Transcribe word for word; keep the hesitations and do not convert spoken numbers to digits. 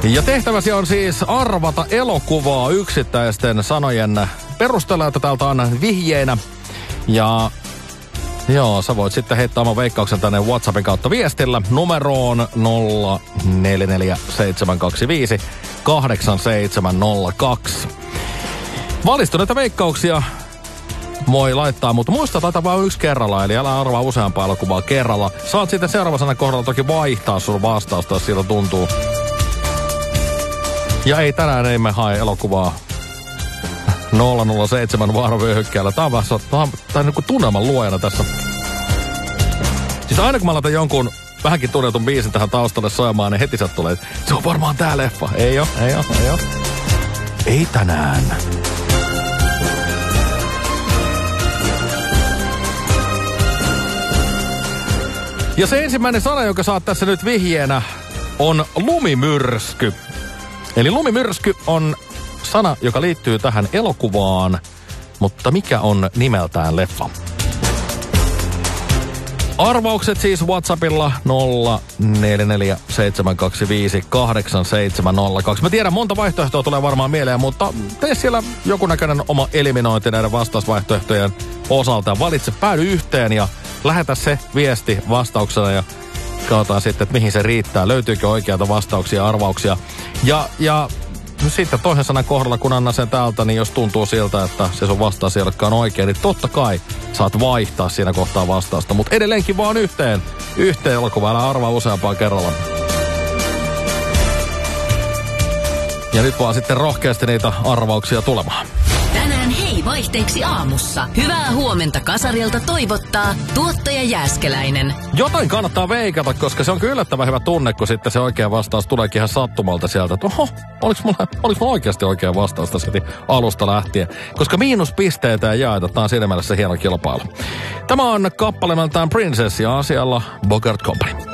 Ja tehtäväsi on siis arvata elokuvaa yksittäisten sanojen perusteella, että täältä on vihjeinä. Ja joo, sä voit sitten heittää oman veikkauksen tänne WhatsAppin kautta viestillä numeroon nolla neljä neljä seitsemän kaksi viisi kahdeksan seitsemän nolla kaksi. Valistuneita veikkauksia voi laittaa, mutta muista taitaa vaan yksi kerralla, eli älä arvaa useampaa elokuvaa kerralla. Saat sitten seuraavana kohdalla toki vaihtaa sun vastausta, jos siltä tuntuu. Ja ei, tänään ei me hae elokuvaa nolla nolla seitsemän vaaravyöhykkeellä. Tää on vähän tää on, tää on niin kuin tunnelman luojana tässä. Siis aina kun mä laitan jonkun vähänkin tunnetun biisin tähän taustalle soimaan, niin heti sieltä tulee, että se on varmaan tää leffa. Ei oo, ei oo, ei oo. Ei tänään. Ja se ensimmäinen sana, joka saat tässä nyt vihjeenä, on lumimyrsky. Eli lumimyrsky on sana, joka liittyy tähän elokuvaan, mutta mikä on nimeltään leffa? Arvaukset siis WhatsAppilla nolla neljä neljä seitsemän kaksi viisi kahdeksan seitsemän nolla kaksi. Mä tiedän, monta vaihtoehtoa tulee varmaan mieleen, mutta tee siellä joku näköinen oma eliminointi näiden vastausvaihtoehtojen osalta. Valitse, päädy yhteen ja lähetä se viesti vastauksena ja katsotaan sitten, että mihin se riittää. Löytyykö oikeita vastauksia ja arvauksia. Ja, ja sitten toisen sanan kohdalla, kun anna sen täältä, niin jos tuntuu siltä, että se sun vastaus ei olekaan oikein, niin totta kai saat vaihtaa siinä kohtaa vastausta. Mutta edelleenkin vaan yhteen. Yhteen elokuvaa, älä arvaa useampaa kerralla. Ja nyt vaan sitten rohkeasti niitä arvauksia tulemaan. Tänään hei vaihteeksi aamussa. Hyvää huomenta Kasarilta toivottaa tuottaja Jääskeläinen. Jotain kannattaa veikata, koska se on kyllä yllättävän hyvä tunne, kun sitten se oikea vastaus tuleekin ihan sattumalta sieltä. Että oho, oliks mulla, oliks mulla oikeasti oikea vastaus tässä alusta lähtien? Koska miinuspisteitä ei jaeta, tää on siinä mielessä hieno kilpailu. Tämä on kappalemeltään Princess ja asialla Bogart Company.